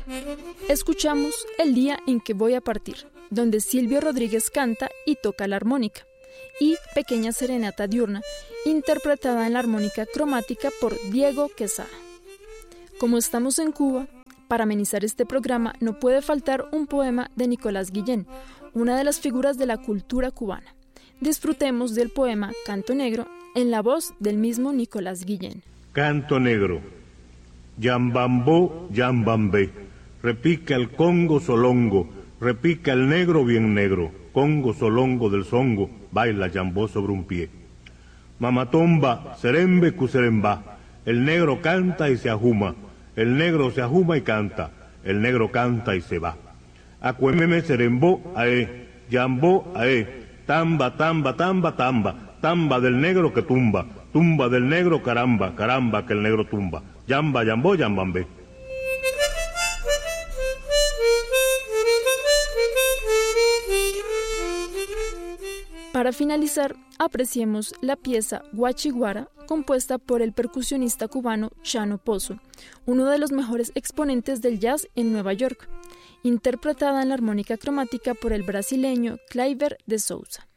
Escuchamos El día en que voy a partir, donde Silvio Rodríguez canta y toca la armónica, y Pequeña serenata diurna, interpretada en la armónica cromática por Diego Quesada. Como estamos en Cuba, para amenizar este programa no puede faltar un poema de Nicolás Guillén, una de las figuras de la cultura cubana. Disfrutemos del poema Canto Negro en la voz del mismo Nicolás Guillén. Canto Negro. Yambambó, yambambé, repica el congo solongo, repica el negro bien negro, congo solongo del zongo, baila yambó sobre un pie. Mamatomba, serembe cuserembá, el negro canta y se ajuma, el negro se ajuma y canta, el negro canta y se va. Acuémeme serembó ae, yambó ae, tamba, tamba, tamba, tamba, tamba del negro que tumba, tumba del negro caramba, caramba que el negro tumba, yamba, yambó, yambambé. Para finalizar, apreciemos la pieza Guachiguara, compuesta por el percusionista cubano Chano Pozo, uno de los mejores exponentes del jazz en Nueva York, interpretada en la armónica cromática por el brasileño Kleiber de Souza.